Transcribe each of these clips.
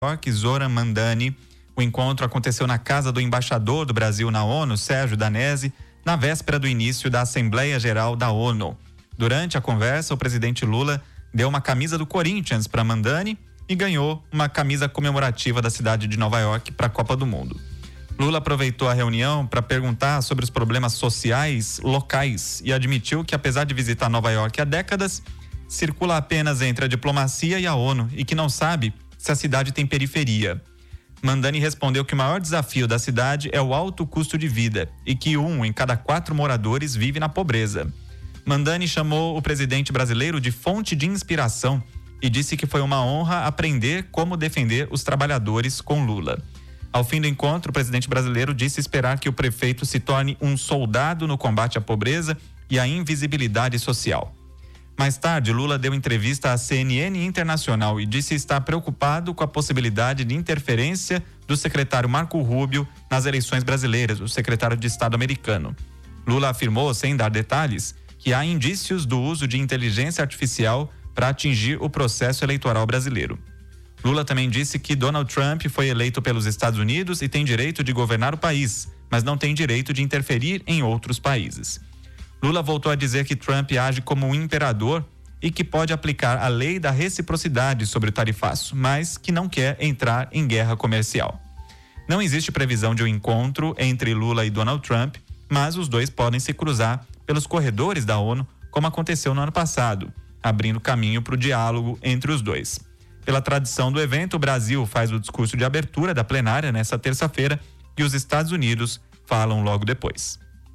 York, Zoran Mandani. O encontro aconteceu na casa do embaixador do Brasil na ONU, Sérgio Danesi, na véspera do início da Assembleia Geral da ONU. Durante a conversa, o presidente Lula deu uma camisa do Corinthians para Mandani e ganhou uma camisa comemorativa da cidade de Nova York para a Copa do Mundo. Lula aproveitou a reunião para perguntar sobre os problemas sociais locais e admitiu que, apesar de visitar Nova York há décadas, circula apenas entre a diplomacia e a ONU e que não sabe se a cidade tem periferia. Mandani respondeu que o maior desafio da cidade é o alto custo de vida e que 1 em cada 4 moradores vive na pobreza. Mandani chamou o presidente brasileiro de fonte de inspiração e disse que foi uma honra aprender como defender os trabalhadores com Lula. Ao fim do encontro, o presidente brasileiro disse esperar que o prefeito se torne um soldado no combate à pobreza e à invisibilidade social. Mais tarde, Lula deu entrevista à CNN Internacional e disse estar preocupado com a possibilidade de interferência do secretário Marco Rubio nas eleições brasileiras, o secretário de Estado americano. Lula afirmou, sem dar detalhes, que há indícios do uso de inteligência artificial para atingir o processo eleitoral brasileiro. Lula também disse que Donald Trump foi eleito pelos Estados Unidos e tem direito de governar o país, mas não tem direito de interferir em outros países. Lula voltou a dizer que Trump age como um imperador e que pode aplicar a lei da reciprocidade sobre o tarifaço, mas que não quer entrar em guerra comercial. Não existe previsão de um encontro entre Lula e Donald Trump, mas os dois podem se cruzar pelos corredores da ONU, como aconteceu no ano passado, abrindo caminho para o diálogo entre os dois. Pela tradição do evento, o Brasil faz o discurso de abertura da plenária nesta terça-feira e os Estados Unidos falam logo depois.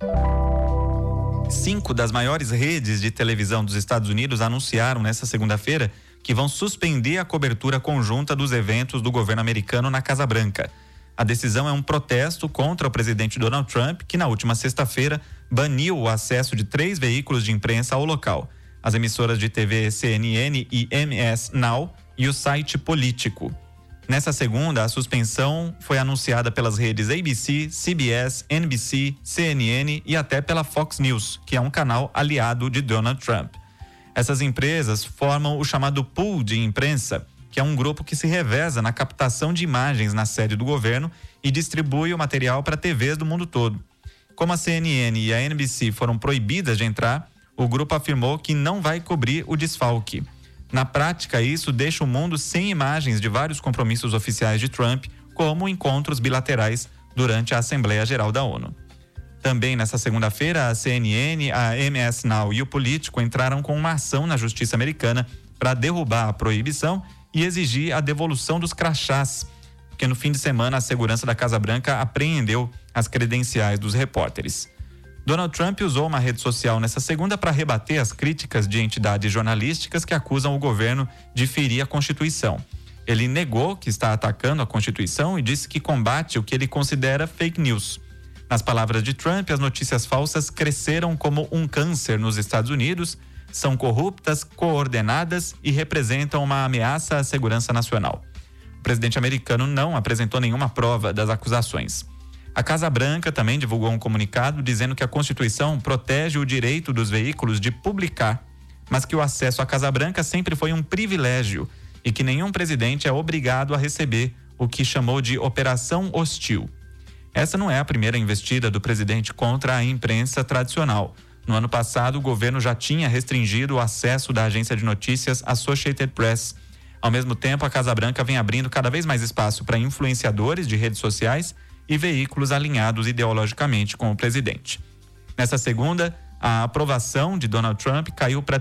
5 das maiores redes de televisão dos Estados Unidos anunciaram nesta segunda-feira que vão suspender a cobertura conjunta dos eventos do governo americano na Casa Branca. A decisão é um protesto contra o presidente Donald Trump, que na última sexta-feira baniu o acesso de 3 veículos de imprensa ao local: as emissoras de TV CNN e MS Now e o site Político. Nessa segunda, a suspensão foi anunciada pelas redes ABC, CBS, NBC, CNN e até pela Fox News, que é um canal aliado de Donald Trump. Essas empresas formam o chamado pool de imprensa, que é um grupo que se reveza na captação de imagens na sede do governo e distribui o material para TVs do mundo todo. Como a CNN e a NBC foram proibidas de entrar, o grupo afirmou que não vai cobrir o desfalque. Na prática, isso deixa o mundo sem imagens de vários compromissos oficiais de Trump, como encontros bilaterais durante a Assembleia Geral da ONU. Também nesta segunda-feira, a CNN, a MS Now e o Político entraram com uma ação na Justiça Americana para derrubar a proibição e exigir a devolução dos crachás, porque no fim de semana a segurança da Casa Branca apreendeu as credenciais dos repórteres. Donald Trump usou uma rede social nessa segunda para rebater as críticas de entidades jornalísticas que acusam o governo de ferir a Constituição. Ele negou que está atacando a Constituição e disse que combate o que ele considera fake news. Nas palavras de Trump, as notícias falsas cresceram como um câncer nos Estados Unidos, são corruptas, coordenadas e representam uma ameaça à segurança nacional. O presidente americano não apresentou nenhuma prova das acusações. A Casa Branca também divulgou um comunicado dizendo que a Constituição protege o direito dos veículos de publicar, mas que o acesso à Casa Branca sempre foi um privilégio e que nenhum presidente é obrigado a receber o que chamou de operação hostil. Essa não é a primeira investida do presidente contra a imprensa tradicional. No ano passado, o governo já tinha restringido o acesso da agência de notícias Associated Press. Ao mesmo tempo, a Casa Branca vem abrindo cada vez mais espaço para influenciadores de redes sociais e veículos alinhados ideologicamente com o presidente. Nessa segunda, a aprovação de Donald Trump caiu para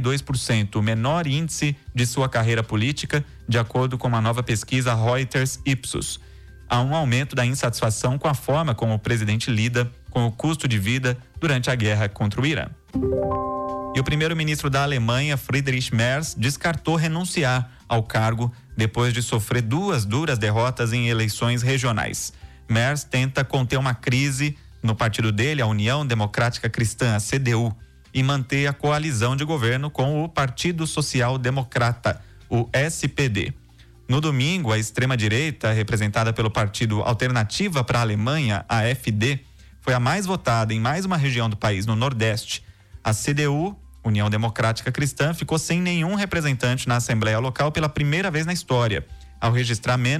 32%, o menor índice de sua carreira política, de acordo com uma nova pesquisa Reuters Ipsos. Há um aumento da insatisfação com a forma como o presidente lida com o custo de vida durante a guerra contra o Irã. E o primeiro-ministro da Alemanha, Friedrich Merz, descartou renunciar ao cargo depois de sofrer 2 duras derrotas em eleições regionais. Merz tenta conter uma crise no partido dele, a União Democrática Cristã, a CDU, e manter a coalizão de governo com o Partido Social Democrata, o SPD. No domingo, a extrema-direita, representada pelo partido Alternativa para a Alemanha, a AfD, foi a mais votada em mais uma região do país, no Nordeste. A CDU, União Democrática Cristã, ficou sem nenhum representante na Assembleia Local pela primeira vez na história. ao registrar menos